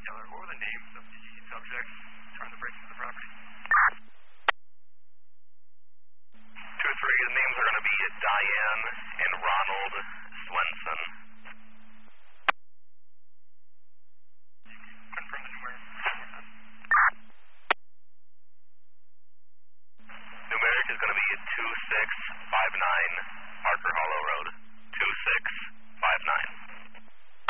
Taylor, what were the names of the subjects trying to break into the property? 2-3, the names are going to be Diane and Ronald Swenson. Confirm the numeric. Numeric is going to be 2659 Parker Hollow Road. 2659.